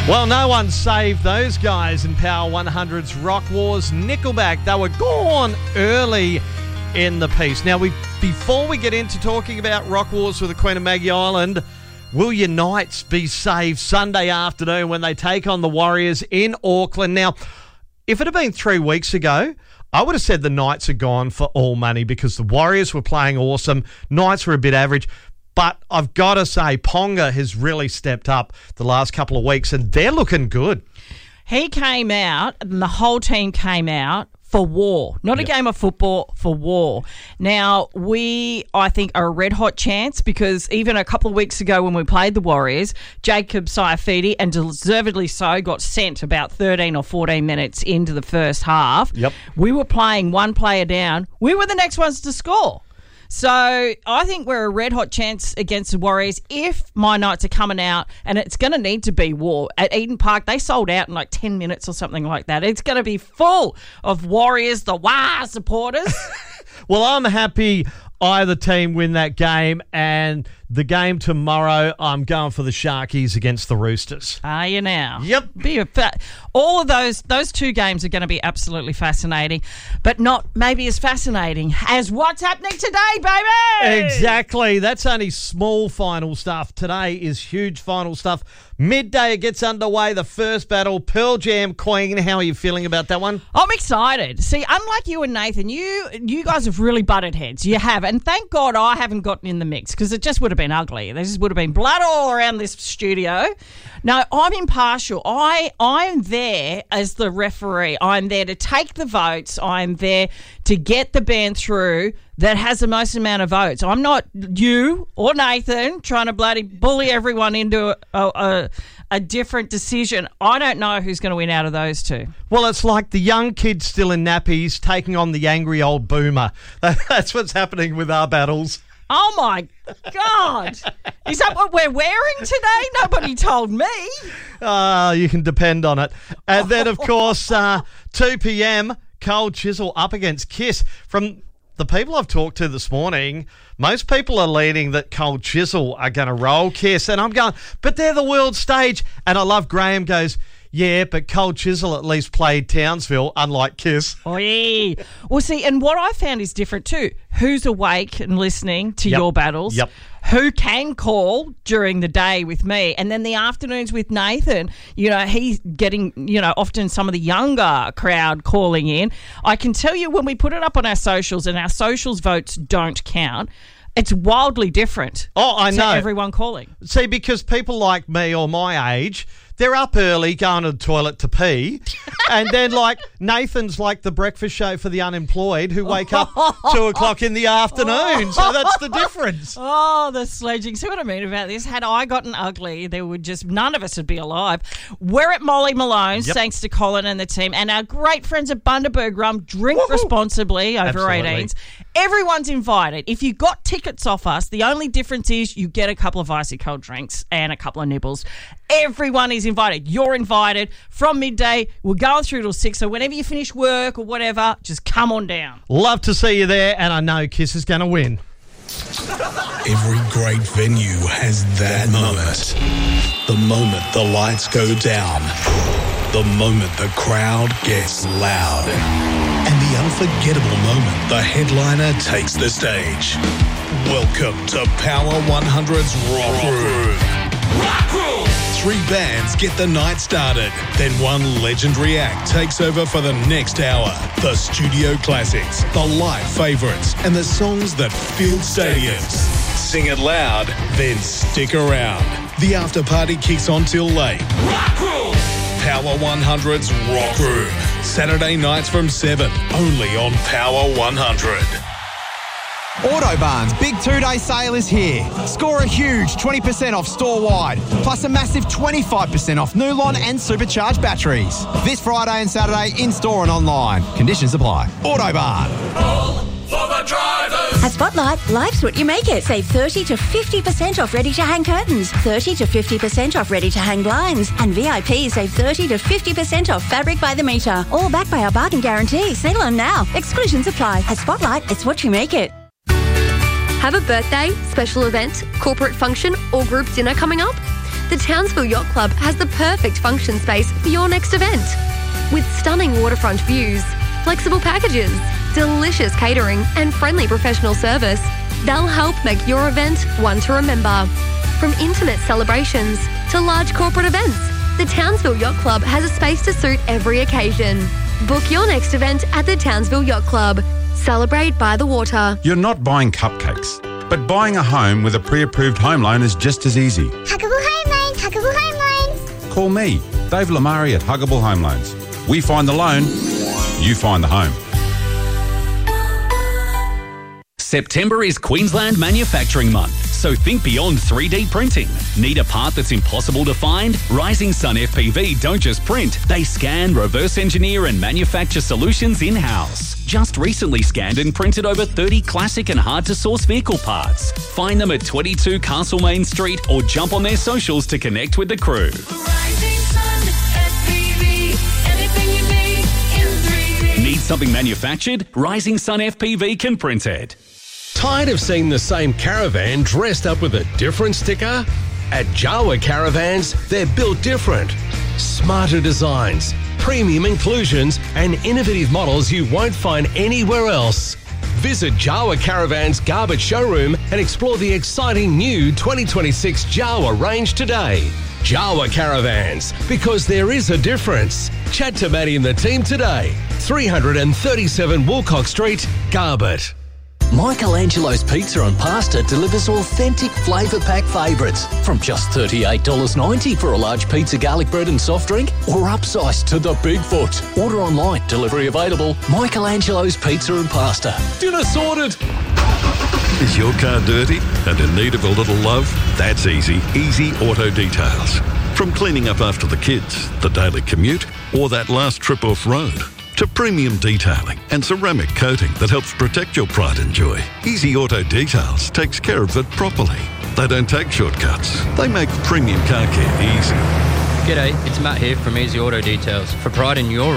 Well, no one saved those guys in Power 100's Rock Wars. Nickelback, they were gone early in the piece. Now, before we get into talking about Rock Wars with the Queen of Maggie Island, will your Knights be saved Sunday afternoon when they take on the Warriors in Auckland? Now, if it had been 3 weeks ago, I would have said the Knights are gone for all money because the Warriors were playing awesome. Knights were a bit average. But I've got to say, Ponga has really stepped up the last couple of weeks, and they're looking good. He came out, and the whole team came out for war. Not a game of football, for war. Now, I think, are a red-hot chance because even a couple of weeks ago when we played the Warriors, Jacob Saifidi, and deservedly so, got sent about 13 or 14 minutes into the first half. Yep. We were playing one player down. We were the next ones to score. So I think we're a red-hot chance against the Warriors if my Knights are coming out, and it's going to need to be war. At Eden Park, they sold out in like 10 minutes or something like that. It's going to be full of Warriors, the WAH supporters. Well, I'm happy either team win that game, and the game tomorrow, I'm going for the Sharkies against the Roosters. Are you now? Yep. All of those two games are going to be absolutely fascinating, but not maybe as fascinating as what's happening today, baby! Exactly. That's only small final stuff. Today is huge final stuff. Midday, it gets underway. The first battle, Pearl Jam Queen. How are you feeling about that one? I'm excited. See, unlike you and Nathan, you guys have really butted heads. You have. And thank God I haven't gotten in the mix because it just would have been ugly. There just would have been blood all around this studio. No, I'm impartial. I'm there as the referee. I'm there to take the votes. I'm there to get the band through that has the most amount of votes. I'm not you or Nathan trying to bloody bully everyone into a different decision. I don't know who's going to win out of those two. Well, it's like the young kid still in nappies taking on the angry old boomer. That's what's happening with our battles. Oh, my God. Is that what we're wearing today? Nobody told me. You can depend on it. And then, of course, 2 p.m, Cold Chisel up against Kiss. From the people I've talked to this morning, most people are leaning that Cold Chisel are going to roll Kiss. And I'm going, but they're the world stage. And I love Graham goes, yeah, but Cold Chisel at least played Townsville, unlike Kiss. Oh, yeah. Well, see, and what I found is different too. Who's awake and listening to your battles? Yep. Who can call during the day with me? And then the afternoons with Nathan, he's getting, often some of the younger crowd calling in. I can tell you when we put it up on our socials and our socials votes don't count, it's wildly different. Oh, I know. To everyone calling. See, because people like me or my age, they're up early going to the toilet to pee. And then, like, Nathan's like the breakfast show for the unemployed who wake up 2 o'clock in the afternoon. So that's the difference. Oh, the sledging. See what I mean about this? Had I gotten ugly, none of us would be alive. We're at Molly Malone's, thanks to Colin and the team. And our great friends at Bundaberg Rum, drink responsibly over Absolutely. 18s. Everyone's invited. If you got tickets off us, the only difference is you get a couple of icy cold drinks and a couple of nibbles. Everyone is invited. You're invited from midday. We're going through till 6. So whenever you finish work or whatever, just come on down. Love to see you there, and I know Kiss is going to win. Every great venue has that moment. The moment the lights go down. The moment the crowd gets loud. And the unforgettable moment the headliner takes the stage. Welcome to Power 100's Rock Room. Rock Room! 3 bands get the night started. Then one legendary act takes over for the next hour. The studio classics, the live favourites, and the songs that filled stadiums. Sing it loud, then stick around. The after party kicks on till late. Rock Room! Power 100's Rock Room. Saturday nights from 7, only on Power 100. Autobarn's big 2-day sale is here. Score a huge 20% off store-wide, plus a massive 25% off Nulon and supercharged batteries. This Friday and Saturday in-store and online. Conditions apply. Autobarn. All for the drivers. At Spotlight, life's what you make it. Save 30 to 50% off ready-to-hang curtains, 30 to 50% off ready-to-hang blinds, and VIP save 30 to 50% off fabric by the metre. All backed by our bargain guarantee. Sale on now. Exclusions apply. At Spotlight, it's what you make it. Have a birthday, special event, corporate function or group dinner coming up? the Townsville Yacht Club has the perfect function space for your next event. With stunning waterfront views, flexible packages, delicious catering and friendly professional service, they'll help make your event one to remember. From intimate celebrations to large corporate events, the Townsville Yacht Club has a space to suit every occasion. Book your next event at the Townsville Yacht Club. Celebrate by the water. You're not buying cupcakes, but buying a home with a pre-approved home loan is just as easy. Huggable Home Loans, Huggable Home Loans. Call me, Dave Lamari at Huggable Home Loans. We find the loan, you find the home. September is Queensland Manufacturing Month, so think beyond 3D printing. Need a part that's impossible to find? Rising Sun FPV don't just print, they scan, reverse engineer and manufacture solutions in-house. Just recently scanned and printed over 30 classic and hard-to-source vehicle parts. Find them at 22 Castlemaine Street or jump on their socials to connect with the crew. Rising Sun FPV, anything you need in 3D. Need something manufactured? Rising Sun FPV can print it. Tired of seeing the same caravan dressed up with a different sticker? At Jawa Caravans, they're built different. Smarter designs, premium inclusions, and innovative models you won't find anywhere else. Visit Jawa Caravans Garbage Showroom and explore the exciting new 2026 Jawa range today. Jawa Caravans, because there is a difference. Chat to Maddie and the team today. 337 Woolcock Street, Garbett. Michelangelo's Pizza and Pasta delivers authentic flavour pack favourites from just $38.90 for a large pizza, garlic bread and soft drink, or upsized to the Bigfoot. Order online, delivery available. Michelangelo's Pizza and Pasta. Dinner sorted. Is your car dirty and in need of a little love? That's easy. Easy Auto Details. From cleaning up after the kids, the daily commute, or that last trip off-road, to premium detailing and ceramic coating that helps protect your pride and joy. Easy Auto Details takes care of it properly. They don't take shortcuts. They make premium car care easy. G'day, it's Matt here from Easy Auto Details. For pride in your